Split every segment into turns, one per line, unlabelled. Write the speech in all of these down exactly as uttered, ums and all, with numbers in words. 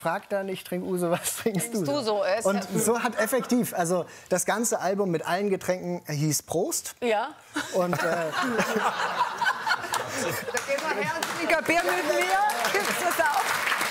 Frag dann, ich trinke Uso, was trinkst du?
du so? Es
Und so hat effektiv, also das ganze Album mit allen Getränken hieß Prost.
Ja.
Und, äh,
Da gehen wir her und trinken Bier mit mir. Gibt's das auch?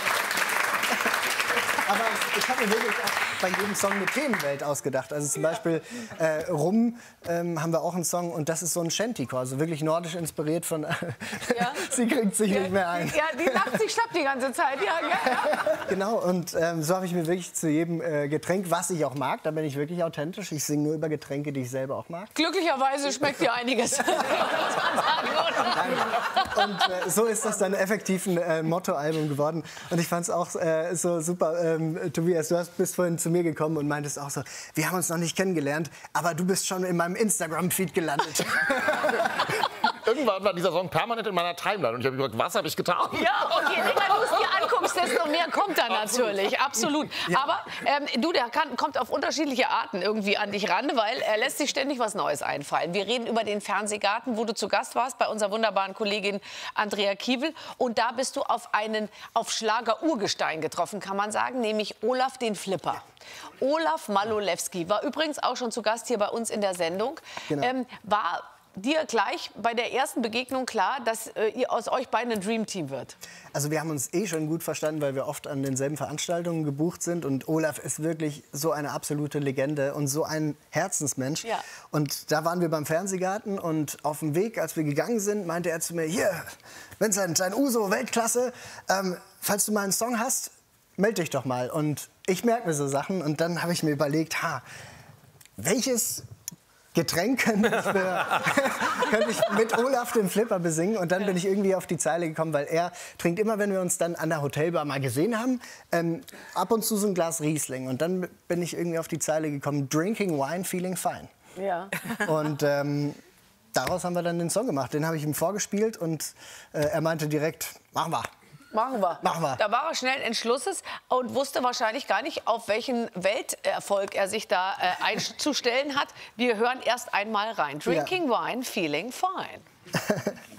aber ich habe mir wirklich auch bei jedem Song eine Themenwelt ausgedacht. Also zum Beispiel äh, Rum ähm, haben wir auch einen Song und das ist so ein Shantycore, also wirklich nordisch inspiriert von...
Ja.
Sie kriegt sich
ja,
nicht mehr ein.
Ja, die lacht sich schlapp die ganze Zeit. Ja, ja.
Genau, und ähm, so habe ich mir wirklich zu jedem äh, Getränk, was ich auch mag, da bin ich wirklich authentisch. Ich singe nur über Getränke, die ich selber auch mag.
Glücklicherweise schmeckt dir einiges.
Und äh, so ist das dann effektiv ein äh, Motto-Album geworden. Und ich fand es auch äh, so super, ähm, Tobias, du hast, bist vorhin zu mir gekommen und meintest auch so, wir haben uns noch nicht kennengelernt, aber du bist schon in meinem Instagram-Feed gelandet.
Irgendwann war dieser Song permanent in meiner Timeline und ich habe gesagt, was habe ich getan?
Ja, okay, je länger du es dir anguckst, desto mehr kommt da natürlich, absolut.
Ja.
Aber ähm, du, der kann, kommt auf unterschiedliche Arten irgendwie an dich ran, weil er lässt sich ständig was Neues einfallen. Wir reden über den Fernsehgarten, wo du zu Gast warst, bei unserer wunderbaren Kollegin Andrea Kiewel. Und da bist du auf einen auf Schlager-Urgestein getroffen, kann man sagen, nämlich Olaf den Flipper. Olaf Malolewski war übrigens auch schon zu Gast hier bei uns in der Sendung.
Genau.
Ähm, war dir gleich bei der ersten Begegnung klar, dass äh, ihr aus euch beiden ein Dreamteam wird?
Also wir haben uns eh schon gut verstanden, weil wir oft an denselben Veranstaltungen gebucht sind. Und Olaf ist wirklich so eine absolute Legende und so ein Herzensmensch.
Ja.
Und da waren wir beim Fernsehgarten und auf dem Weg, als wir gegangen sind, meinte er zu mir, hier, Vincent, dein Uso, Weltklasse, ähm, falls du mal einen Song hast, melde dich doch mal. Und ich merke mir so Sachen und dann habe ich mir überlegt, ha, welches Getränk könnte ich, für, könnte ich mit Olaf den Flipper besingen. Und dann bin ich irgendwie auf die Zeile gekommen, weil er trinkt immer, wenn wir uns dann an der Hotelbar mal gesehen haben, ähm, ab und zu so ein Glas Riesling. Und dann bin ich irgendwie auf die Zeile gekommen, Drinking Wine, Feeling Fine.
Ja.
Und ähm, daraus haben wir dann den Song gemacht. Den habe ich ihm vorgespielt und äh, er meinte direkt, machen wir.
Machen wir.
Machen wir.
Da war er schnell Entschlusses und wusste wahrscheinlich gar nicht, auf welchen Welterfolg er sich da äh, einzustellen hat. Wir hören erst einmal rein. Drinking Wine, Feeling Fine.